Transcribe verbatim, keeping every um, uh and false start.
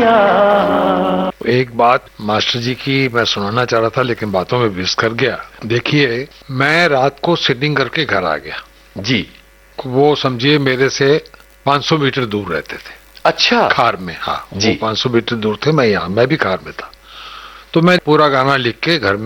एक बात मास्टर जी की मैं सुनाना चाह रहा था, लेकिन बातों में विस कर गया। देखिए, मैं रात को सिटिंग करके घर आ गया जी। वो समझिए मेरे से पाँच सौ मीटर दूर रहते थे। अच्छा। खार में, हाँ जी। वो पाँच सौ मीटर दूर थे, मैं यहाँ मैं भी खार में था। तो मैं पूरा गाना लिख के घर में